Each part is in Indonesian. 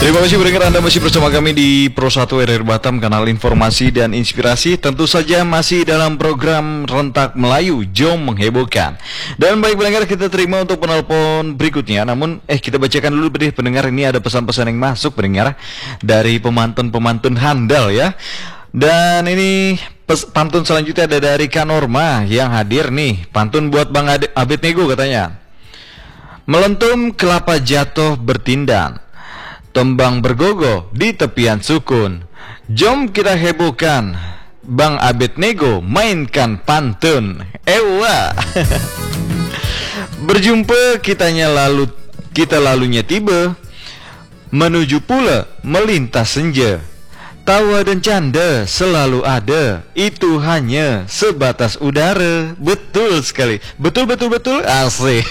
Terima kasih pendengar, Anda masih bersama kami di Pro 1 RR Batam, kanal informasi dan inspirasi. Tentu saja masih dalam program Rentak Melayu, Jom Menghebohkan. Dan baik pendengar, kita terima untuk penelpon berikutnya. Namun kita bacakan dulu deh pendengar, ini ada pesan-pesan yang masuk pendengar dari pemantun-pemantun handal ya. Dan ini pantun selanjutnya ada dari Kak Norma yang hadir nih. Pantun buat Bang Abednego katanya. Melentum kelapa jatuh bertindang, tembang bergogo di tepian sukun. Jom kita hebohkan, Bang Abednego mainkan pantun. Ewa. Berjumpa kita lalunya tiba, menuju pula melintas senja. Tawa dan canda selalu ada, itu hanya sebatas udara. Betul sekali, betul asik.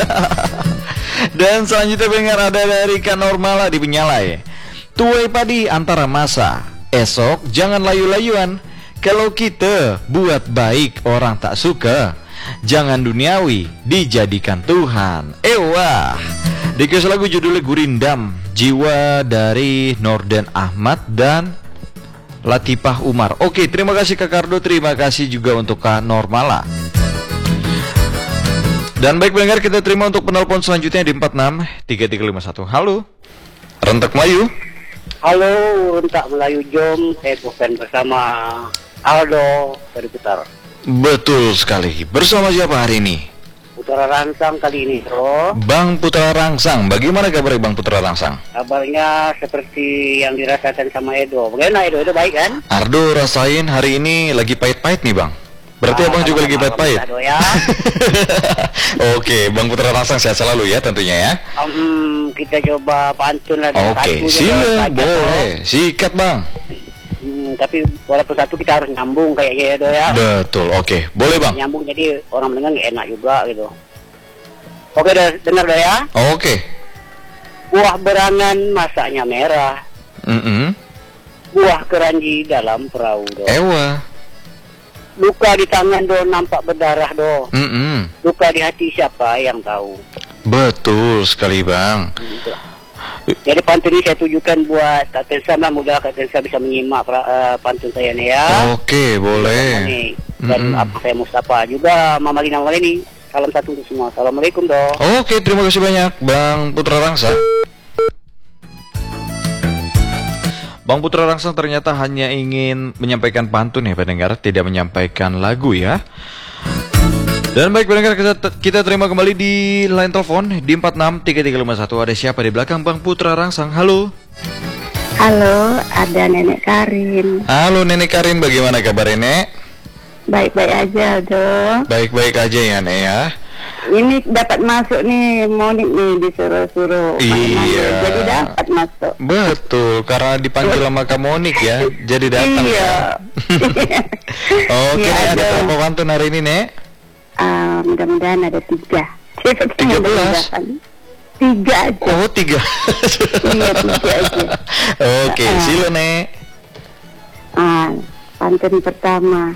Dan selanjutnya pendengar ada dari Kak Normala di Penyalai. Tuai padi antara masa, esok jangan layu-layuan. Kalau kita buat baik orang tak suka, jangan duniawi dijadikan Tuhan. Ewa. Dikasih lagu judulnya Gurindam Jiwa dari Norden Ahmad dan Latifah Umar. Oke, terima kasih Kak Kardo, terima kasih juga untuk Kak Normala. Dan baik pendengar, kita terima untuk penelpon selanjutnya di 463351. Halo, Rentak Melayu. Halo, Rentak Melayu, Jom hebohkan bersama Aldo dari Putar. Betul sekali. Bersama siapa hari ini? Putra Rangsang kali ini, bro. Bang Putra Rangsang, bagaimana kabarnya Bang Putra Rangsang? Kabarnya seperti yang dirasakan sama Edo. Bagaimana Edo baik kan? Ardo rasain hari ini lagi pahit-pahit nih Bang. Berarti Abang juga lagi pahit-pahit. Ya. Oke, Bang Putra Rangsang sehat selalu ya tentunya ya. Kita coba pantun lah. Oke, sila boleh. Sikat Bang. Tapi walaupun satu kita harus nyambung kayaknya Edo ya. Betul, oke. Boleh Bang. Nyambung jadi orang mendengar enak juga gitu. Oke, dengar dah ya. Oke. Buah berangan masaknya merah. Buah keranji dalam perahu do. Ewa. Luka di tangan do nampak berdarah do. Luka di hati siapa yang tahu. Betul sekali Bang. Jadi pantun ini saya tujukan buat Kak Tensa, mudah Kak Tensa bisa menyimak pantun saya nih ya. Oke, boleh. Dan saya Mustafa juga, Mama Lina ini. Salam satu untuk semua. Assalamualaikum do. Oke, terima kasih banyak Bang Putra Rangsang. Bang Putra Rangsang ternyata hanya ingin menyampaikan pantun ya pendengar, tidak menyampaikan lagu ya. Dan baik pendengar, kita terima kembali di line telepon di 463351. Ada siapa di belakang Bang Putra Rangsang? Halo. Halo, ada Nenek Karin. Halo Nenek Karin, bagaimana kabar Nenek? Baik-baik aja dong. Baik-baik aja ya Nek ya. Ini dapat masuk nih, Monik nih disuruh-suruh. Iya. Jadi dapat masuk. Betul, karena dipanggil sama Kak Monik ya, jadi datang. Iya. Oke, iya, ada berapa pantun hari ini Nek? Mudah-mudahan ada 3. 13. 3 aja. Oh 3. Iya 3 aja. Oke, sila Nek. Pantun pertama.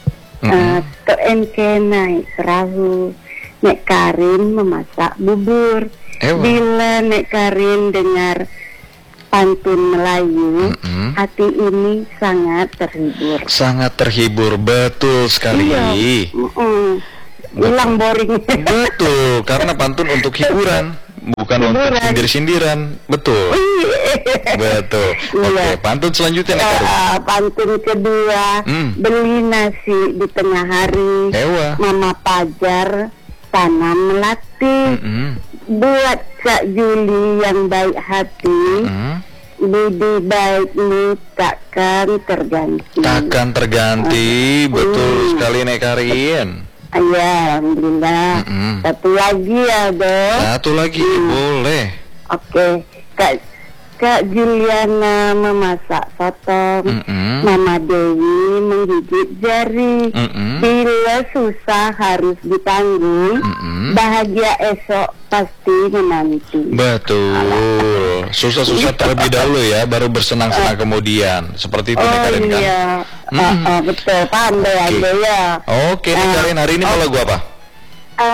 Ke naik perahu, Nek Karin memasak bubur. Bila Nek Karin dengar pantun Melayu, hati ini sangat terhibur. Sangat terhibur, betul sekali. Iya. Hilang boring. Betul, karena pantun untuk hiburan, bukan untuk sindir-sindiran. Betul. Betul. Oke, pantun selanjutnya Nek Karin. Pantun kedua, beli nasi di tengah hari. Mama Pajar tanam melati. Buat Kak Juli yang baik hati. Budi baikmu takkan terganti. Takkan terganti, betul sekali Nek Karin. Ya, alhamdulillah. Satu lagi ya dong. Satu lagi, boleh. Oke, Kak Juliana memasak sotong, Mama Dewi menggigit jari. Bila susah harus ditanggung, bahagia esok pasti menanti. Betul. Susah-susah terlebih dahulu ya, baru bersenang-senang kemudian. Seperti itu Nek Karin kan? Betul, pandai aja ya. Oke, Nek Karin, hari ini mau lagu apa?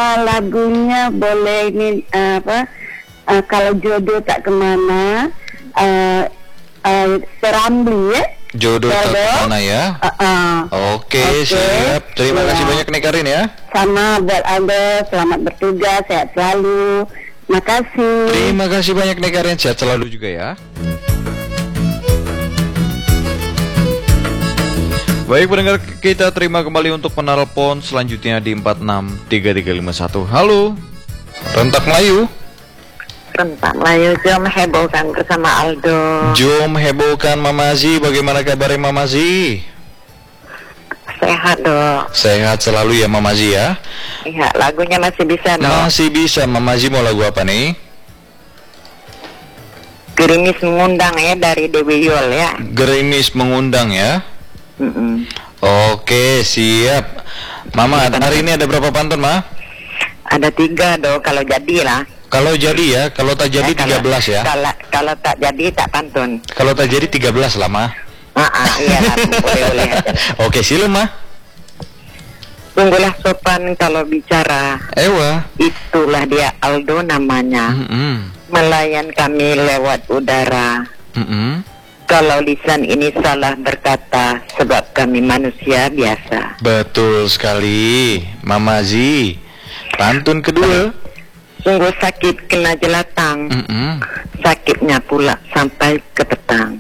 Lagunya boleh ini kalau jodoh tak kemana, Serambi ya. Jodoh tak mana ya? Oke, siap. Terima kasih banyak nih Karin ya. Sama buat Anda, selamat bertugas, sehat selalu. Makasih. Terima kasih banyak nih Karin, sehat selalu juga ya. Baik pendengar, kita terima kembali untuk penelpon selanjutnya di 463351. Halo, Rentak Melayu. Rentak Melayu, jom hebohkan bersama Aldo. Jom hebohkan Mama Zi, bagaimana kabarnya Mama Zi? Sehat dong. Sehat selalu ya Mama Zi ya. Iya, lagunya masih bisa dong. Masih bisa. Mama Zi mau lagu apa nih? Gerimis mengundang ya, dari Dewi Yul ya. Gerimis mengundang ya. Oke, siap. Mama, hari ini ada berapa pantun, Ma? Ada 3 dong, kalau jadi lah. Kalau jadi ya, kalau tak jadi 13 ya. Kalau tak jadi tak pantun. Kalau tak jadi 13 lah, Ma. Iya lah, boleh. Oke, silakan, Ma. Tunggulah sopan kalau bicara. Ewa. Itulah dia Aldo namanya. Melayan kami lewat udara. Kalau lisan ini salah berkata, sebab kami manusia biasa. Betul sekali, Mama Zi. Pantun kedua. Sungguh sakit kena jelatang. Sakitnya pula sampai ke petang.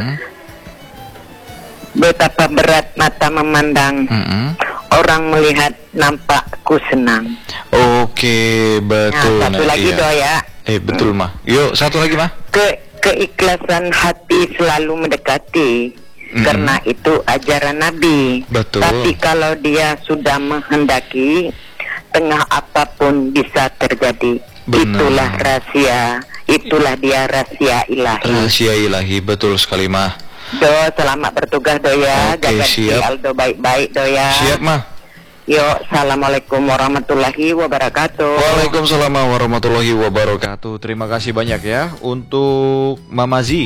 Betapa berat mata memandang. Orang melihat nampakku senang. Oke, betul. Nah, satu lagi do ya. Betul Ma. Yuk, satu lagi Ma. Keikhlasan hati selalu mendekati, karena itu ajaran Nabi. Betul. Tapi kalau dia sudah menghendaki, tengah apapun bisa terjadi. Benar. Itulah rahasia, itulah dia rahasia ilahi. Rahasia ilahi, betul sekali Ma. Do, selamat bertugas do ya. Oke, Jaga diri siap. Aldo baik-baik do ya. Siap Ma. Yuk, assalamualaikum warahmatullahi wabarakatuh. Waalaikumsalam warahmatullahi wabarakatuh. Terima kasih banyak ya untuk Mama Zi.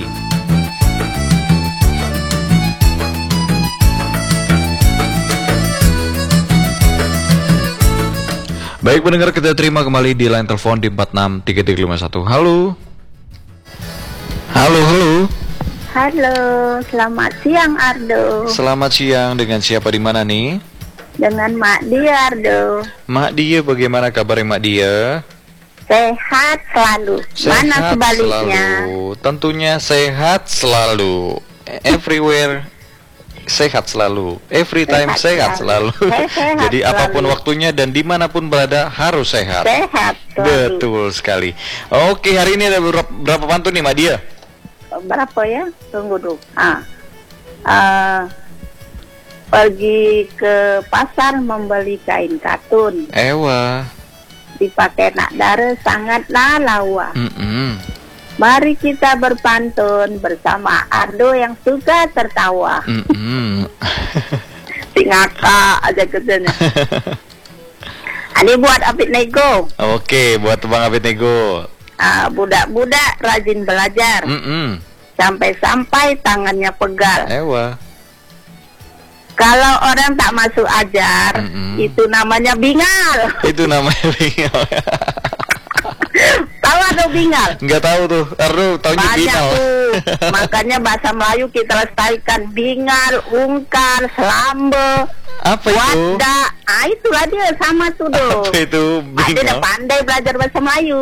Baik pendengar, kita terima kembali di line telepon di 463351. Halo. Halo. Halo, selamat siang Ardo. Selamat siang, dengan siapa di mana nih? Dengan Mak Dia Ardo. Mak Dia, bagaimana kabarnya Mak Dia? Sehat selalu. Mana sebaliknya? Selalu. Tentunya sehat selalu. Everywhere sehat selalu. Every time sehat selalu. Sehat Jadi selalu. apapun waktunya dan dimanapun berada harus sehat. Sehat selalu. Betul sekali. Oke, hari ini ada berapa pantun nih Mak Dia? Berapa ya? Tunggu dulu. Pergi ke pasar membeli kain katun. Ewa. Dipakai nak dara sangatlah lawa. Mari kita berpantun bersama Ardo yang suka tertawa. Si ngakak aja katanya. Ini buat Apit Nego. Oke, buat Bang Apit Nego. Budak-budak rajin belajar. Sampai-sampai tangannya pegal. Ewa. Kalau orang tak masuk ajar, itu namanya bingal. Itu namanya bingal. Tahu atau bingal? Enggak tahu tuh. Aduh, taunya Banyak bingal. tuh. Makanya bahasa Melayu kita lestarikan bingal, ungkar, selambe, Apa itu? wada. Itulah dia sama tuh do. Apa itu Ada bingal? udah pandai belajar bahasa Melayu.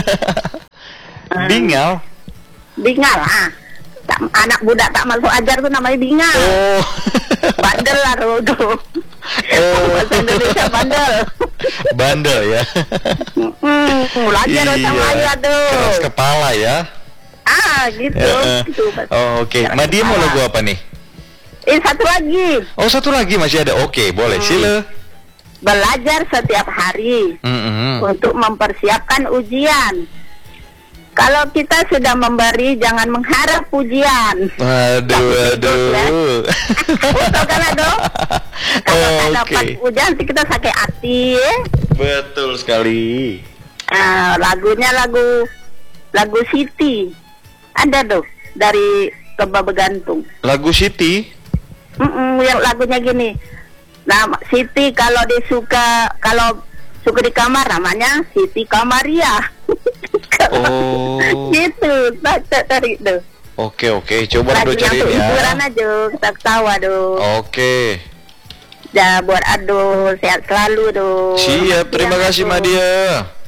Bingal? Bingal, anak budak tak masuk ajar tuh namanya bingal. Oh. Bandel lah tuh. Bahasa Indonesia bandel. Bandel ya. Belajar bahasa Melayu aduh. Keras kepala ya. Gitu. Gitu. Oke. Keras Madia mau kepala. lagu apa nih? Satu lagi. Oh, satu lagi masih ada. Oke, boleh. Sila. Belajar setiap hari untuk mempersiapkan ujian. Kalau kita sudah memberi, jangan mengharap pujian. Aduh. Betul kan Ado? Kalau tak dapat ujian, kita sakit hati. Betul sekali. Lagunya lagu Siti. Ada tuh dari Lomba Begantung. Lagu Siti. Yang lagunya gini. Nah, Siti kalau suka di kamar namanya Siti Kamaria. Oh. Gitu, tak tarik tuh. Oke, coba Ado Lagunya cariin untuk ya. hiburan aja, kita ketawa dong. Oke. Ya buat Ado sehat selalu dong. Siap, terima kasih Madia.